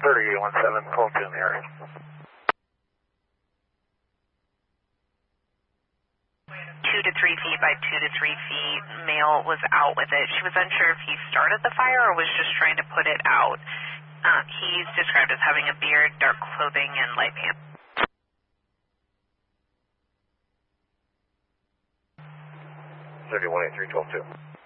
3817, pull to in the area. 2 to 3 feet by 2 to 3 feet, male was out with it. She was unsure if he started the fire or was just trying to put it out. He's described as having a beard, dark clothing, and light pants. 3183, 12-2.